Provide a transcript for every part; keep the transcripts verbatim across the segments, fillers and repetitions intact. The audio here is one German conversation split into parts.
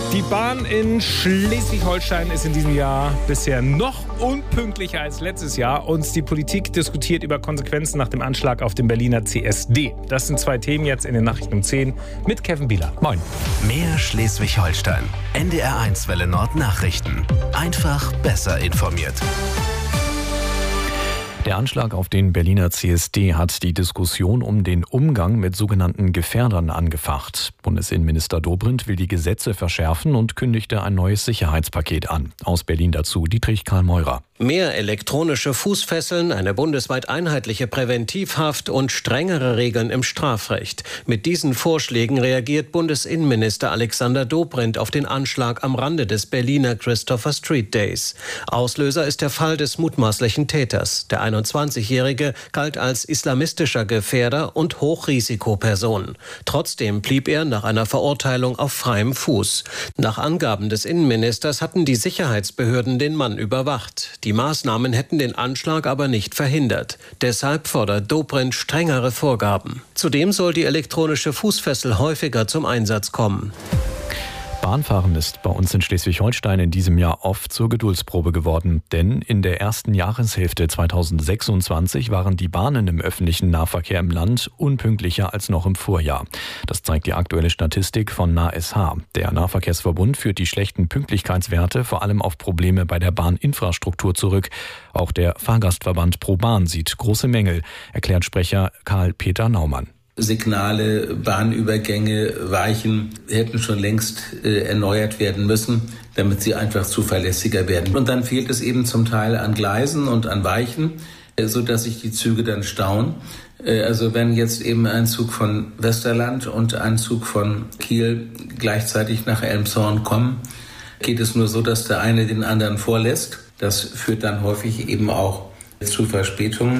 Die Bahn in Schleswig-Holstein ist in diesem Jahr bisher noch unpünktlicher als letztes Jahr und die Politik diskutiert über Konsequenzen nach dem Anschlag auf den Berliner C S D. Das sind zwei Themen jetzt in den Nachrichten um zehn mit Kevin Bieler. Moin. Mehr Schleswig-Holstein. N D R eins Welle Nord Nachrichten. Einfach besser informiert. Der Anschlag auf den Berliner C S D hat die Diskussion um den Umgang mit sogenannten Gefährdern angefacht. Bundesinnenminister Dobrindt will die Gesetze verschärfen und kündigte ein neues Sicherheitspaket an. Aus Berlin dazu Dietrich Karl Meurer. Mehr elektronische Fußfesseln, eine bundesweit einheitliche Präventivhaft und strengere Regeln im Strafrecht. Mit diesen Vorschlägen reagiert Bundesinnenminister Alexander Dobrindt auf den Anschlag am Rande des Berliner Christopher Street Days. Auslöser ist der Fall des mutmaßlichen Täters. Der einundzwanzigjährige galt als islamistischer Gefährder und Hochrisikoperson. Trotzdem blieb er nach einer Verurteilung auf freiem Fuß. Nach Angaben des Innenministers hatten die Sicherheitsbehörden den Mann überwacht. Die Maßnahmen hätten den Anschlag aber nicht verhindert. Deshalb fordert Dobrindt strengere Vorgaben. Zudem soll die elektronische Fußfessel häufiger zum Einsatz kommen. Bahnfahren ist bei uns in Schleswig-Holstein in diesem Jahr oft zur Geduldsprobe geworden. Denn in der ersten Jahreshälfte zweitausendsechsundzwanzig waren die Bahnen im öffentlichen Nahverkehr im Land unpünktlicher als noch im Vorjahr. Das zeigt die aktuelle Statistik von N A S H. Der Nahverkehrsverbund führt die schlechten Pünktlichkeitswerte vor allem auf Probleme bei der Bahninfrastruktur zurück. Auch der Fahrgastverband ProBahn sieht große Mängel, erklärt Sprecher Karl-Peter Naumann. Signale, Bahnübergänge, Weichen hätten schon längst äh, erneuert werden müssen, damit sie einfach zuverlässiger werden. Und dann fehlt es eben zum Teil an Gleisen und an Weichen, äh, sodass sich die Züge dann stauen. Äh, also wenn jetzt eben ein Zug von Westerland und ein Zug von Kiel gleichzeitig nach Elmshorn kommen, geht es nur so, dass der eine den anderen vorlässt. Das führt dann häufig eben auch zu Verspätungen.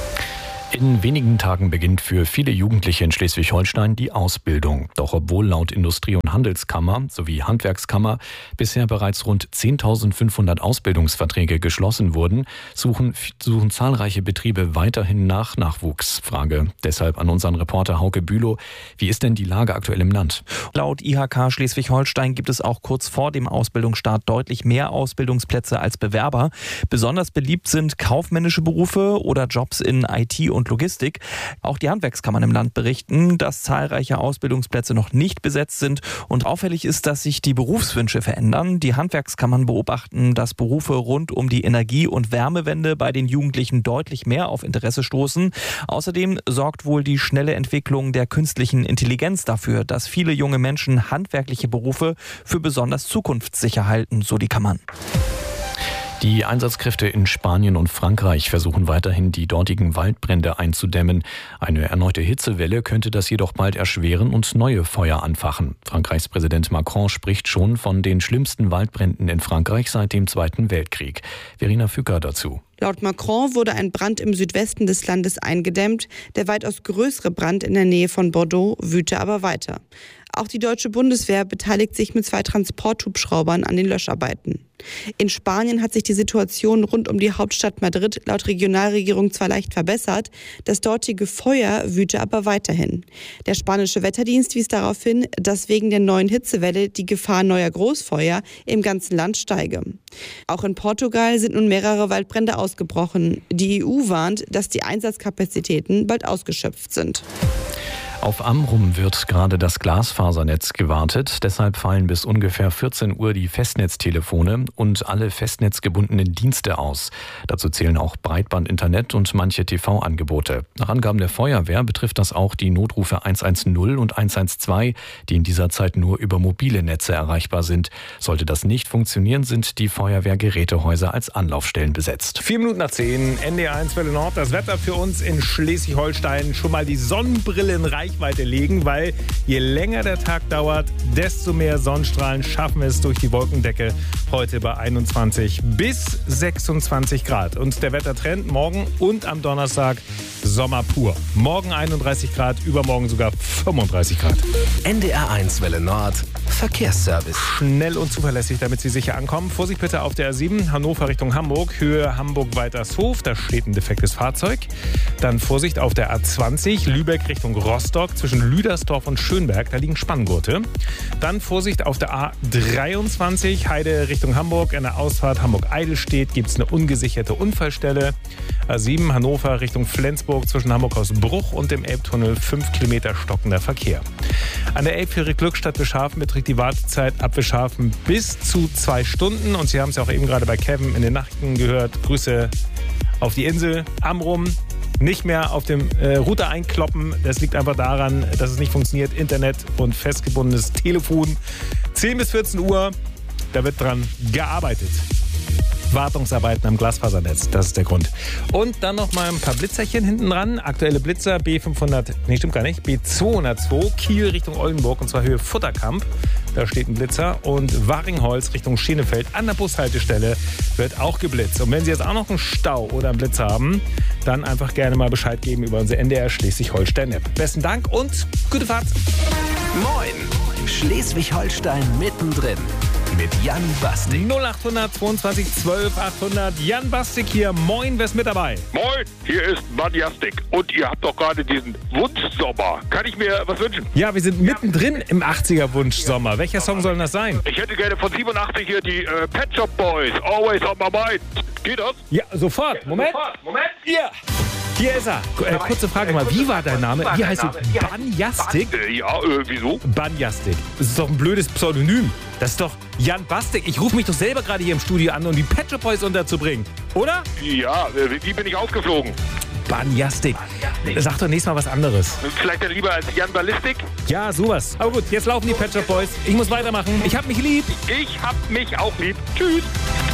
In wenigen Tagen beginnt für viele Jugendliche in Schleswig-Holstein die Ausbildung. Doch obwohl laut Industrie- und Handelskammer sowie Handwerkskammer bisher bereits rund zehntausendfünfhundert Ausbildungsverträge geschlossen wurden, suchen, suchen zahlreiche Betriebe weiterhin nach Nachwuchs. Frage deshalb an unseren Reporter Hauke Bülow. Wie ist denn die Lage aktuell im Land? Laut I H K Schleswig-Holstein gibt es auch kurz vor dem Ausbildungsstart deutlich mehr Ausbildungsplätze als Bewerber. Besonders beliebt sind kaufmännische Berufe oder Jobs in I T und Logistik. Auch die Handwerkskammern im Land berichten, dass zahlreiche Ausbildungsplätze noch nicht besetzt sind. Und auffällig ist, dass sich die Berufswünsche verändern. Die Handwerkskammern beobachten, dass Berufe rund um die Energie- und Wärmewende bei den Jugendlichen deutlich mehr auf Interesse stoßen. Außerdem sorgt wohl die schnelle Entwicklung der künstlichen Intelligenz dafür, dass viele junge Menschen handwerkliche Berufe für besonders zukunftssicher halten, so die Kammern. Die Einsatzkräfte in Spanien und Frankreich versuchen weiterhin, die dortigen Waldbrände einzudämmen. Eine erneute Hitzewelle könnte das jedoch bald erschweren und neue Feuer anfachen. Frankreichs Präsident Macron spricht schon von den schlimmsten Waldbränden in Frankreich seit dem Zweiten Weltkrieg. Verena Fücker dazu. Laut Macron wurde ein Brand im Südwesten des Landes eingedämmt. Der weitaus größere Brand in der Nähe von Bordeaux wüte aber weiter. Auch die deutsche Bundeswehr beteiligt sich mit zwei Transporthubschraubern an den Löscharbeiten. In Spanien hat sich die Situation rund um die Hauptstadt Madrid laut Regionalregierung zwar leicht verbessert, das dortige Feuer wüte aber weiterhin. Der spanische Wetterdienst wies darauf hin, dass wegen der neuen Hitzewelle die Gefahr neuer Großfeuer im ganzen Land steige. Auch in Portugal sind nun mehrere Waldbrände ausgebrochen. Die E U warnt, dass die Einsatzkapazitäten bald ausgeschöpft sind. Auf Amrum wird gerade das Glasfasernetz gewartet. Deshalb fallen bis ungefähr vierzehn Uhr die Festnetztelefone und alle festnetzgebundenen Dienste aus. Dazu zählen auch Breitband, Internet und manche T V-Angebote. Nach Angaben der Feuerwehr betrifft das auch die Notrufe eins eins null und eins eins zwei, die in dieser Zeit nur über mobile Netze erreichbar sind. Sollte das nicht funktionieren, sind die Feuerwehrgerätehäuser als Anlaufstellen besetzt. Vier Minuten nach zehn, N D R eins Welle Nord. Das Wetter für uns in Schleswig-Holstein. Schon mal die Sonnenbrillen reich Reichweite legen, weil je länger der Tag dauert, desto mehr Sonnenstrahlen schaffen es durch die Wolkendecke. Heute bei einundzwanzig bis sechsundzwanzig Grad. Und der Wettertrend morgen und am Donnerstag Sommer pur. Morgen einunddreißig Grad, übermorgen sogar fünfunddreißig Grad. N D R eins Welle Nord, Verkehrsservice. Schnell und zuverlässig, damit Sie sicher ankommen. Vorsicht bitte auf der R sieben, Hannover Richtung Hamburg, Höhe Hamburg-Weitershof. Da steht ein defektes Fahrzeug. Dann Vorsicht auf der A zwanzig, Lübeck Richtung Rostock. Rostock zwischen Lüdersdorf und Schönberg. Da liegen Spanngurte. Dann Vorsicht auf der A dreiundzwanzig, Heide Richtung Hamburg. An der Ausfahrt Hamburg-Eidelstedt gibt es eine ungesicherte Unfallstelle. A sieben, Hannover Richtung Flensburg zwischen Hamburg-Hausbruch und dem Elbtunnel fünf Kilometer stockender Verkehr. An der Elbfähre Glückstadt Wischhafen beträgt die Wartezeit ab Wischhafen bis zu zwei Stunden. Und Sie haben es ja auch eben gerade bei Kevin in den Nachrichten gehört. Grüße auf die Insel Amrum. Nicht mehr auf dem äh, Router einkloppen. Das liegt einfach daran, dass es nicht funktioniert. Internet und festgebundenes Telefon. zehn bis vierzehn Uhr, da wird dran gearbeitet. Wartungsarbeiten am Glasfasernetz, das ist der Grund. Und dann noch mal ein paar Blitzerchen hinten dran. Aktuelle Blitzer B fünfhundert, nee, stimmt gar nicht, B zweihundertzwei, Kiel Richtung Oldenburg und zwar Höhe Futterkamp. Da steht ein Blitzer. Und Waringholz Richtung Schenefeld an der Bushaltestelle wird auch geblitzt. Und wenn Sie jetzt auch noch einen Stau oder einen Blitzer haben, dann einfach gerne mal Bescheid geben über unsere N D R Schleswig-Holstein-App. Besten Dank und gute Fahrt. Moin, Schleswig-Holstein mittendrin. Mit Jan Bastik. null acht zweiundzwanzig zwölf achthundert. Jan Bastik hier. Moin, wer ist mit dabei? Moin, hier ist Banjastik. Und ihr habt doch gerade diesen Wunschsommer. Kann ich mir was wünschen? Ja, wir sind mittendrin im achtziger-Wunschsommer. Welcher Song soll das sein? Ich hätte gerne von siebenundachtzig hier die äh, Pet Shop Boys. Always on my mind. Geht das? Ja, sofort. Moment. Sofort. Moment. Ja. Hier ist er. Äh, kurze Frage mal, wie war dein Name? Wie heißt du? Banjastik? Äh, ja, äh, wieso? Banjastik. Das ist doch ein blödes Pseudonym. Das ist doch Jan Bastik. Ich rufe mich doch selber gerade hier im Studio an, um die Pet Shop Boys unterzubringen. Oder? Ja, äh, wie bin ich aufgeflogen? Banjastik. Sag doch nächstes Mal was anderes. Vielleicht dann lieber als Jan Ballistik? Ja, sowas. Aber gut, jetzt laufen die Pet Shop Boys. Ich muss weitermachen. Ich hab mich lieb. Ich hab mich auch lieb. Tschüss.